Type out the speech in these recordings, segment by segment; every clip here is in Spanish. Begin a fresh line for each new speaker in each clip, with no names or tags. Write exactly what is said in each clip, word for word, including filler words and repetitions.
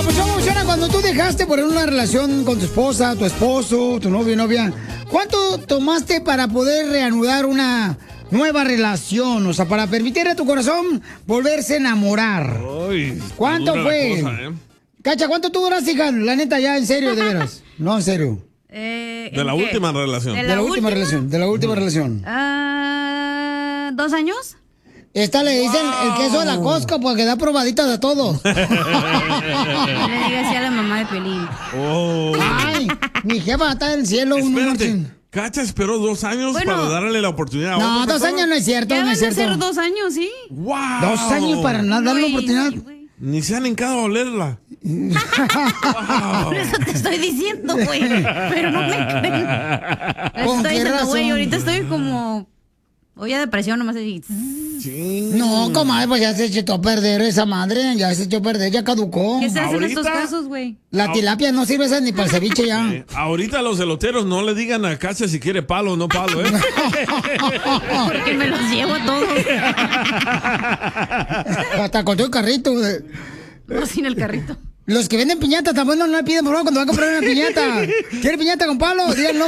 Papuchón, Papuchona, cuando tú dejaste por una relación con tu esposa, tu esposo, tu novio, novia, ¿cuánto tomaste para poder reanudar una nueva relación? O sea, para permitir a tu corazón volverse a enamorar.
Uy,
¿Cuánto
dura
fue?
la cosa, ¿eh?
Cacha, ¿cuánto tú duraste, hija? La neta, ya, en serio, de veras. No, en serio.
Eh,
De la
¿en qué?
última relación.
¿De
De
la
la última
última?
relación, de la última relación.
Ah, ¿dos años?
Esta le dicen el queso de la Costco porque da probadita de todo.
Le diga así a la mamá de Pelín.
Oh.
Ay, mi jefa está en el cielo. Un
Espérate, Cacha esperó dos años
Bueno.
para darle la oportunidad a
No,
otra
dos
persona.
años no es cierto,
Ya
no
van
es
a
cierto.
ser dos años, ¿sí?
¡Wow!
Dos años para nada darle la
Güey,
oportunidad.
sí, güey.
Ni se han encado a olerla.
Por eso te estoy diciendo, güey. Pero no me creen. Les
¿Con
estoy
qué
diciendo, güey,
razón?
ahorita estoy como... Voy a depresión nomás así.
No, comadre, pues ya se echó a perder esa madre, ya se echó a perder, ya caducó.
¿Qué se hace en
¿Ahorita?
estos casos, güey?
La tilapia no sirve esa ni para el ceviche ya.
Eh, ahorita los eloteros no le digan a Cacha si quiere palo o no palo, ¿eh?
Porque me los llevo a todos.
Hasta con todo el carrito.
No, sin el carrito.
Los que venden piñata también no le piden, por favor, cuando va a comprar una piñata. ¿Quiere piñata con palo? Díganlo.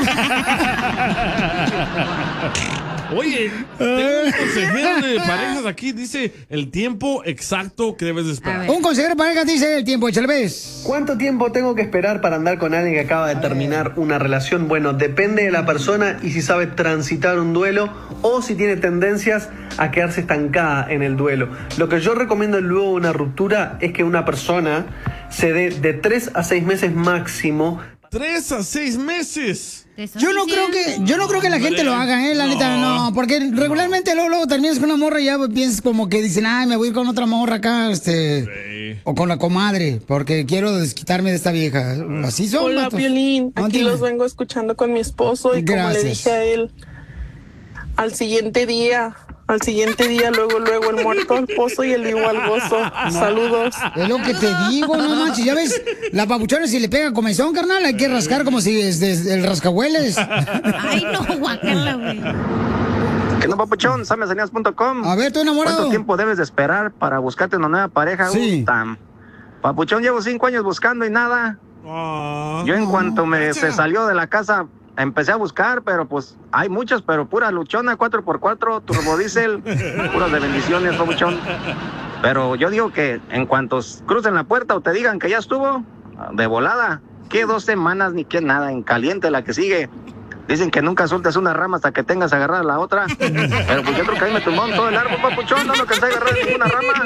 Oye, tengo un consejero de parejas aquí. Dice el tiempo exacto que debes de
A
esperar.
ver.
Un consejero de pareja dice el tiempo, échale ves.
¿Cuánto tiempo tengo que esperar para andar con alguien que acaba de terminar una relación? Bueno, depende de la persona y si sabe transitar un duelo o si tiene tendencias a quedarse estancada en el duelo. Lo que yo recomiendo luego de una ruptura es que una persona se dé de tres a seis meses máximo.
Tres a seis meses.
¿Te estoy
Yo no creo
diciendo?
que, yo no creo que la gente lo haga, eh, la
No.
neta, no, porque regularmente luego, luego terminas con una morra y ya piensas como que dicen, ay, me voy a ir con otra morra acá, este,
Sí.
o con la comadre, porque quiero desquitarme de esta vieja. Así son,
Hola,
vatos.
Piolín.
No,
Aquí
dime.
los vengo escuchando con mi esposo y como
Gracias.
le dije a él, al siguiente día, al siguiente día, luego, luego el muerto al pozo y el vivo al gozo. Saludos.
Es lo que te digo, no manches, ya ves, la papuchona si le pega comezón, carnal, hay que rascar como si es de- el rascahueles.
Ay, no, guacala, güey.
¿Qué no, papuchón? samesanías punto com.
A ver, ¿tú enamorado?
¿Cuánto tiempo debes de esperar para buscarte una nueva pareja?
Sí.
Uta. Papuchón, llevo cinco años buscando y nada.
Ah.
Yo en cuanto me se salió de la casa, empecé a buscar, pero pues hay muchas, pero pura luchona, cuatro por cuatro, turbodiesel, puras de bendiciones, papuchón. Pero yo digo que en cuanto crucen la puerta o te digan que ya estuvo, de volada, que dos semanas ni que nada, en caliente la que sigue. Dicen que nunca sueltas una rama hasta que tengas agarrada la otra. Pero pues yo creo que ahí me tumbaron todo el árbol, papuchón, no lo alcancé a agarrar ninguna rama.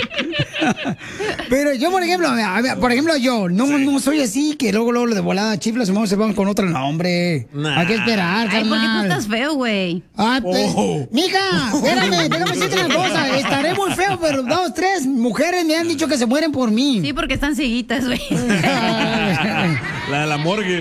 Pero yo, por ejemplo, a ver, por ejemplo, yo no, no soy así, que luego, luego de volada chiflas, vamos, se van con otro nombre.
Nah.
Hay que esperar,
Ay, porque tú
carnal.
estás feo, güey.
Ah, pues,
Oh.
mija, espérame, déjame decirte una cosa. Estaré muy feo, pero dos, tres mujeres me han dicho que se mueren por mí.
Sí, porque están cieguitas, güey.
La de la morgue.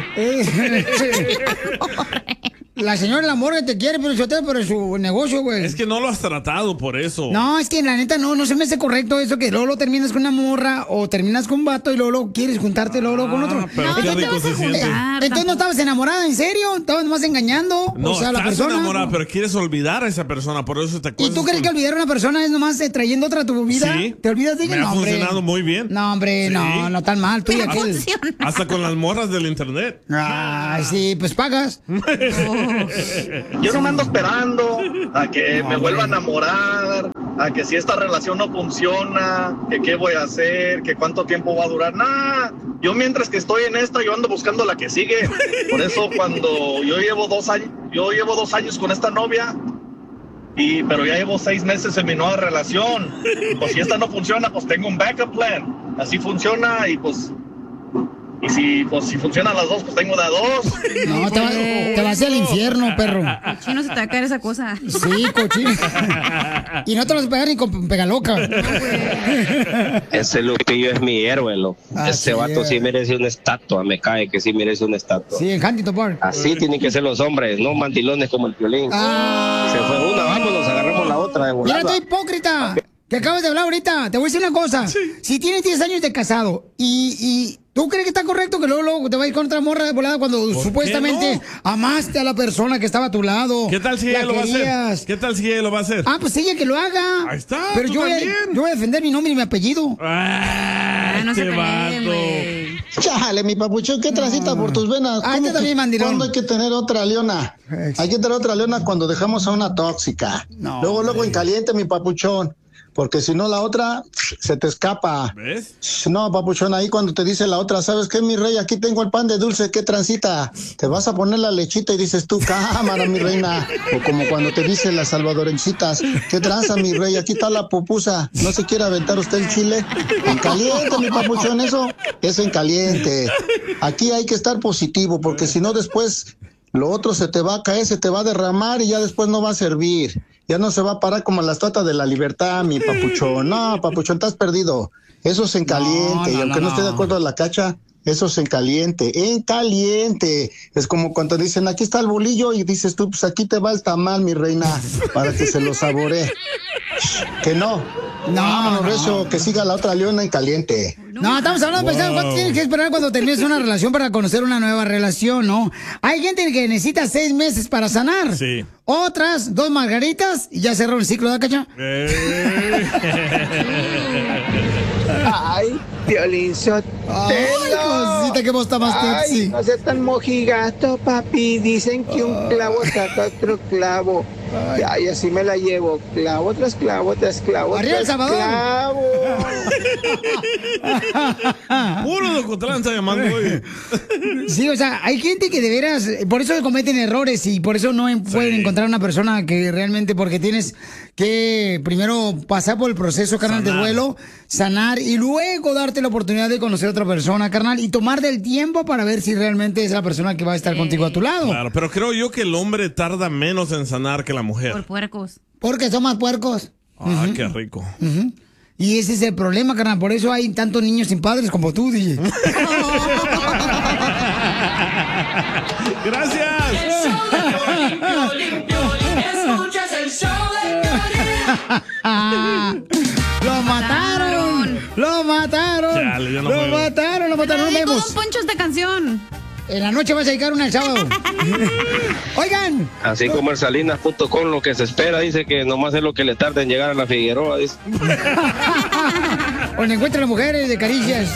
La señora de la morgue te quiere, pero yo te pero su negocio, güey.
Es que no lo has tratado por eso.
No, es que la neta no, no se me hace correcto eso que luego lo terminas con una morra o terminas con un vato y luego, luego quieres juntarte luego, luego con otro.
Ah, pero
No,
qué
no te
rico
vas a
se siente.
juntar.
Entonces no estabas enamorada, ¿en serio? Estabas más engañando.
No,
o sea, la
estás
persona.
enamorada, pero quieres olvidar a esa persona, por eso te
¿Y
acuerdas.
tú crees que olvidar a una persona es nomás eh, trayendo otra a tu vida?
Sí.
¿Te olvidas de ella?
Me ha
No, hombre.
funcionado muy bien.
No, hombre,
Sí.
no, no tan mal. Tú y
Pero
aquel.
funciona.
Hasta con las morras del internet.
Ay, sí, pues pagas.
Yo no me ando esperando a que
No,
me vuelva a
hombre.
enamorar, a que si esta relación no funciona, que qué voy a hacer, que cuánto tiempo va a durar. Nada, yo mientras que estoy en esta, yo ando buscando la que sigue. Por eso cuando yo llevo dos años, yo llevo dos años con esta novia, y pero ya llevo seis meses en mi nueva relación. Pues si esta no funciona, pues tengo un backup plan. Así funciona y pues... Y si, pues, si funcionan las dos, pues tengo de a dos.
No, te, va- te vas al infierno, perro.
Chino, se te va a caer esa cosa.
Sí, cochino. Y no te vas a pegar ni con pegaloca.
Ese Lupillo es mi héroe, loco.
Así
Ese vato
es.
sí merece una estatua, me cae que sí merece una estatua.
Sí, en Huntington Park.
Así tienen que ser los hombres, no mandilones como el Piolín.
Ah.
Se fue una, vámonos, agarramos la otra de
Mira,
volada.
tú hipócrita. Que acabas de hablar ahorita. Te voy a decir una cosa. Si tienes diez años de casado y, y tú crees que está correcto que luego, luego te va a ir con otra morra de volada cuando
qué
supuestamente
no?
amaste a la persona que estaba a tu lado.
¿Qué tal si
la
ella lo va a
querías.
hacer? ¿Qué tal si ella lo va a hacer?
Ah, pues ella que lo haga.
Ahí está,
Pero
tú
yo voy, a,
también.
yo voy a defender mi nombre y mi apellido.
Ah,
Ah, no se
Este
peleen,
vato.
güey.
Chale, mi papuchón, ¿qué transita por tus venas?
Ah,
¿Cómo
este también,
que-
mandilón.
¿Cuándo hay que tener otra leona? Hay que tener otra leona cuando dejamos a una tóxica.
No,
luego, luego
hombre.
en caliente, mi papuchón. Porque si no, la otra se te escapa.
¿Ves?
No, papuchón, ahí cuando te dice la otra, ¿sabes qué, mi rey? Aquí tengo el pan de dulce, ¿qué transita? Te vas a poner la lechita y dices tú, cámara, mi reina. O como cuando te dicen las salvadorencitas, ¿qué tranza, mi rey? Aquí está la pupusa. ¿No se quiere aventar usted el chile? En caliente, mi papuchón, eso es en caliente. Aquí hay que estar positivo, porque si no después lo otro se te va a caer, se te va a derramar y ya después no va a servir. Ya no se va a parar como la estatua de la libertad, mi papuchón. No, papuchón, estás perdido. Eso es en caliente.
No, no,
y aunque no,
no,
esté de
no.
acuerdo a la cacha, eso es en caliente. En caliente. Es como cuando dicen, aquí está el bolillo, y dices tú, pues aquí te va el tamal, mi reina, para que se lo saboree. Que no.
No,
Vámonos,
no.
recio, que siga la otra leona en caliente.
No, estamos hablando, paisano, ¿cuánto tienes que esperar cuando termines una relación para conocer una nueva relación, no? Hay gente que necesita seis meses para sanar.
Sí.
Otras, dos margaritas y ya cerró el ciclo de cacha.
Eh.
Ay, Piolín
Ay, cosita, qué voz está más sexy.
Ay, no seas tan mojigato, papi. Dicen que un clavo saca otro clavo. Ay, así me la llevo. Clavo tras clavo tras clavo
¡Arriba El
tras
Salvador!
clavo.
Puro de Ocotlán está llamando hoy.
Sí, o sea, hay gente que de veras, por eso cometen errores y por eso no en- pueden encontrar una persona que realmente, porque tienes que primero pasar por el proceso, carnal, de
Sanar.
duelo, sanar y luego darte la oportunidad de conocer a otra persona, carnal, y tomar del tiempo para ver si realmente es la persona que va a estar contigo a tu lado.
Claro, pero creo yo que el hombre tarda menos en sanar que la mujer.
Por puercos.
Porque son más puercos.
Ah, qué rico.
Ujú. Y ese es el problema, carnal. Por eso hay tantos niños sin padres como tú, D J.
Gracias.
Escuchas el show de
¡Lo mataron! ¡Lo mataron!
Chale, yo no
¡Lo
juego.
mataron! ¡Lo mataron! ¡Nos
Dedico
vemos!
Don Poncho esta canción.
En la noche vas a dedicar una el sábado. Oigan.
Así como el Salinas punto com, lo que se espera, dice que nomás es lo que le tarda en llegar a la Figueroa, dice.
Donde encuentran las mujeres de caricias.